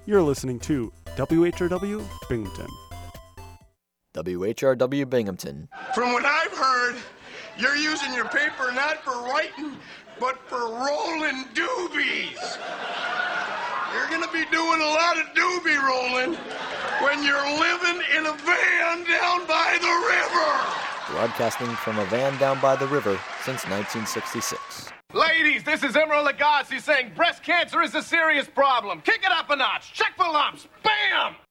You're listening to WHRW Binghamton. WHRW Binghamton. From what I've heard, you're using your paper not for writing, but for rolling doobies. You're going to be doing a lot of doobie rolling when you're living in a van down by the river. Broadcasting from a van down by the river since 1966. Ladies, this is Emerald Lagasse saying breast cancer is a serious problem. Kick it up a notch. Check for lumps. Bam!